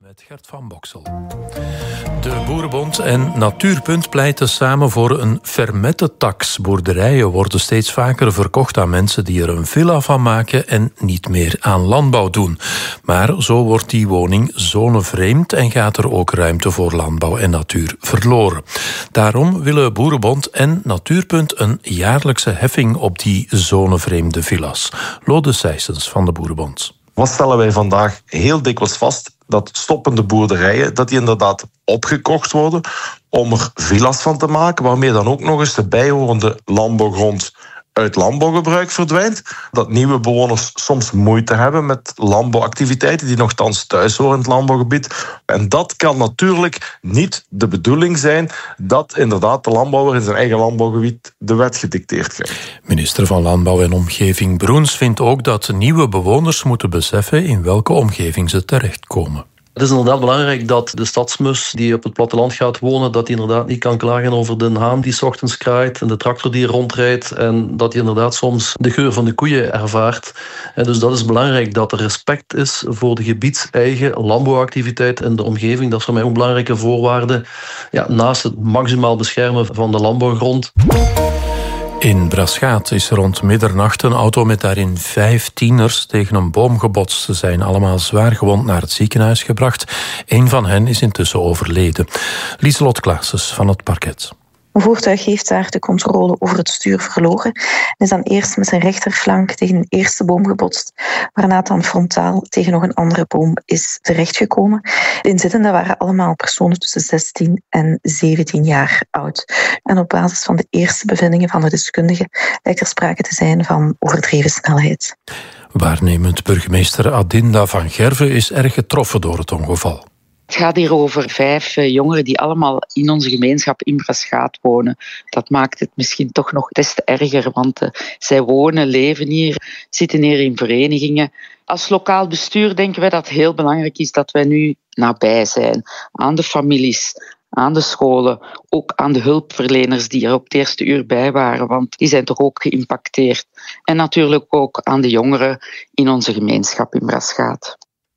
Met Gert van Boksel. De Boerenbond en Natuurpunt pleiten samen voor een fermette-tax. Boerderijen worden steeds vaker verkocht aan mensen die er een villa van maken en niet meer aan landbouw doen. Maar zo wordt die woning zonevreemd en gaat er ook ruimte voor landbouw en natuur verloren. Daarom willen Boerenbond en Natuurpunt een jaarlijkse heffing op die zonevreemde villa's. Lode Sijsens van de Boerenbond. Wat stellen wij vandaag heel dikwijls vast? Dat stoppende boerderijen, dat die inderdaad opgekocht worden om er villa's van te maken, waarmee dan ook nog eens de bijhorende landbouwgrond uit landbouwgebruik verdwijnt. Dat nieuwe bewoners soms moeite hebben met landbouwactiviteiten die nogthans thuis horen in het landbouwgebied. En dat kan natuurlijk niet de bedoeling zijn dat inderdaad de landbouwer in zijn eigen landbouwgebied de wet gedicteerd krijgt. Minister van Landbouw en Omgeving Broens vindt ook dat nieuwe bewoners moeten beseffen in welke omgeving ze terechtkomen. Het is inderdaad belangrijk dat de stadsmus die op het platteland gaat wonen, dat hij inderdaad niet kan klagen over de haan die 's ochtends kraait en de tractor die rondrijdt en dat hij inderdaad soms de geur van de koeien ervaart. En dus dat is belangrijk, dat er respect is voor de gebiedseigen landbouwactiviteit en de omgeving. Dat is voor mij ook belangrijke voorwaarden, naast het maximaal beschermen van de landbouwgrond. In Braschaat is rond middernacht een auto met daarin 5 tieners tegen een boom gebotst. Ze zijn allemaal zwaar gewond naar het ziekenhuis gebracht. Een van hen is intussen overleden. Lieselot Klaasens van het parket. Een voertuig heeft daar de controle over het stuur verloren en is dan eerst met zijn rechterflank tegen een eerste boom gebotst, waarna het dan frontaal tegen nog een andere boom is terechtgekomen. De inzittenden waren allemaal personen tussen 16 en 17 jaar oud. En op basis van de eerste bevindingen van de deskundigen lijkt er sprake te zijn van overdreven snelheid. Waarnemend burgemeester Adinda van Gerven is erg getroffen door het ongeval. Het gaat hier over 5 jongeren die allemaal in onze gemeenschap in Braschaat wonen. Dat maakt het misschien toch nog des te erger, want zij wonen, leven hier, zitten hier in verenigingen. Als lokaal bestuur denken wij dat het heel belangrijk is dat wij nu nabij zijn aan de families, aan de scholen, ook aan de hulpverleners die er op het eerste uur bij waren, want die zijn toch ook geïmpacteerd. En natuurlijk ook aan de jongeren in onze gemeenschap in Braschaat.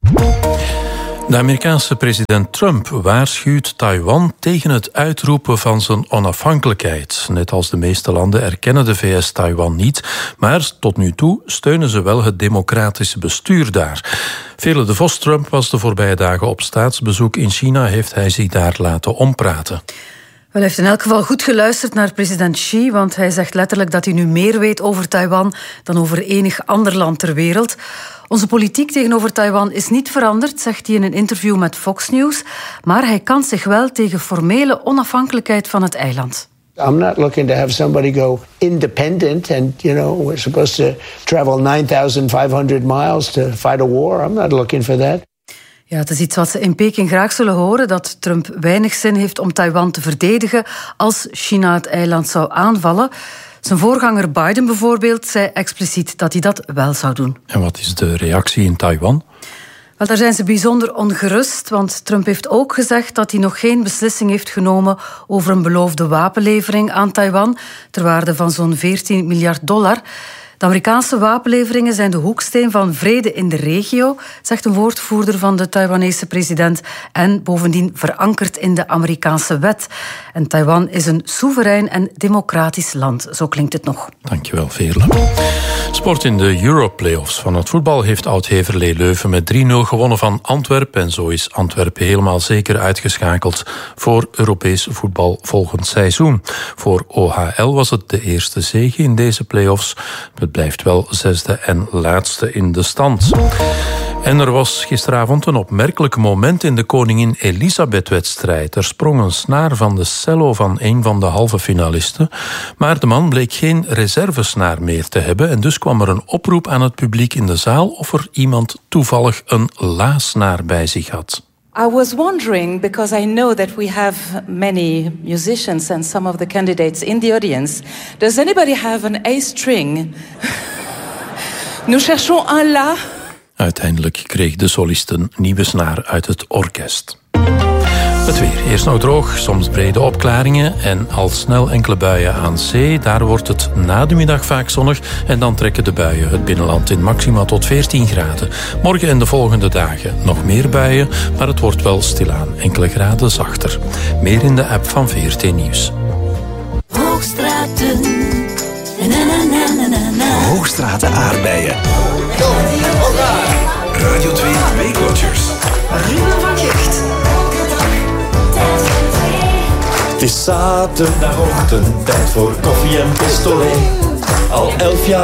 De Amerikaanse president Trump waarschuwt Taiwan tegen het uitroepen van zijn onafhankelijkheid. Net als de meeste landen erkennen de VS Taiwan niet, maar tot nu toe steunen ze wel het democratische bestuur daar. Vele de Vos Trump was de voorbije dagen op staatsbezoek in China, heeft hij zich daar laten ompraten. Hij heeft in elk geval goed geluisterd naar president Xi, want hij zegt letterlijk dat hij nu meer weet over Taiwan dan over enig ander land ter wereld. Onze politiek tegenover Taiwan is niet veranderd, zegt hij in een interview met Fox News, maar hij kant zich wel tegen formele onafhankelijkheid van het eiland. I'm not looking to have somebody go independent and, we're supposed to travel 9,500 miles to fight a war. I'm not looking for that. Ja, het is iets wat ze in Peking graag zullen horen, dat Trump weinig zin heeft om Taiwan te verdedigen als China het eiland zou aanvallen. Zijn voorganger Biden bijvoorbeeld zei expliciet dat hij dat wel zou doen. En wat is de reactie in Taiwan? Wel, daar zijn ze bijzonder ongerust, want Trump heeft ook gezegd dat hij nog geen beslissing heeft genomen over een beloofde wapenlevering aan Taiwan ter waarde van zo'n $14 miljard. De Amerikaanse wapenleveringen zijn de hoeksteen van vrede in de regio, zegt een woordvoerder van de Taiwanese president, en bovendien verankerd in de Amerikaanse wet. En Taiwan is een soeverein en democratisch land, zo klinkt het nog. Dankjewel, Veerle. Sport in de Euro-playoffs van het voetbal heeft Oud-Heverlee Leuven met 3-0 gewonnen van Antwerpen. En zo is Antwerpen helemaal zeker uitgeschakeld voor Europees voetbal volgend seizoen. Voor OHL was het de eerste zege in deze playoffs. Het blijft wel 6e en laatste in de stand. En er was gisteravond een opmerkelijk moment in de Koningin Elisabeth-wedstrijd. Er sprong een snaar van de cello van een van de halve finalisten. Maar de man bleek geen reservesnaar meer te hebben. En dus kwam er een oproep aan het publiek in de zaal of er iemand toevallig een la-snaar bij zich had. I was wondering, because I know that we have many musicians and some of the candidates in the audience. Does anybody have an A string? Nous cherchons un la. Uiteindelijk kreeg de solist een nieuwe snaar uit het orkest. Het weer. Eerst nog droog, soms brede opklaringen en al snel enkele buien aan zee. Daar wordt het na de middag vaak zonnig en dan trekken de buien het binnenland in maxima tot 14 graden. Morgen en de volgende dagen nog meer buien, maar het wordt wel stilaan enkele graden zachter. Meer in de app van VRT Nieuws. Hoogstraten. Hoogstraten aardbeien. Radio 2 Weekwatchers. Ruben van Gicht. Het is zaterdagochtend, tijd voor koffie en pistolet. Al 11 jaar